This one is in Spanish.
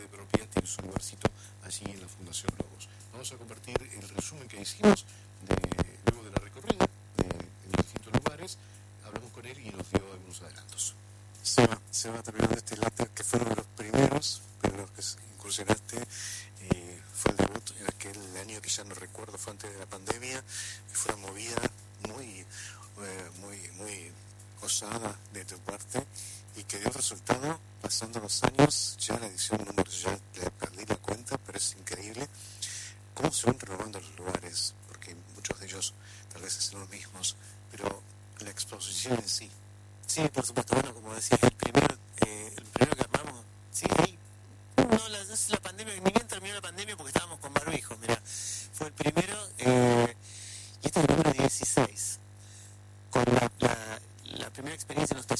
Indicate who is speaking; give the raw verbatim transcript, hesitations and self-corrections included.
Speaker 1: de propiedad tiene su lugarcito allí en la Fundación Lobos. Vamos a compartir el resumen que hicimos de, luego de la recorrida de, de distintos lugares. Hablamos con él y nos dio algunos adelantos.
Speaker 2: Se va, se va terminando este láter que fueron de los primeros, pero los que incursionaste, eh, fue el debut en aquel año que ya no recuerdo, fue antes de la pandemia, y fue una movida muy, eh, muy, muy osada de tu parte, y que dio resultado pasando los años. Ya la edición número, ya le perdí la cuenta, pero es increíble cómo se van renovando los lugares, porque muchos de ellos tal vez son los mismos, pero la exposición en sí.
Speaker 3: Sí, por supuesto. Bueno, como decías, el primero, eh, el primero que armamos, sí, ahí, no, la, no sé, la pandemia, ni bien terminó la pandemia porque estábamos con barbijo, mirá, fue el primero, eh, y este es el número dieciséis, con la, la, la primera experiencia en los talleres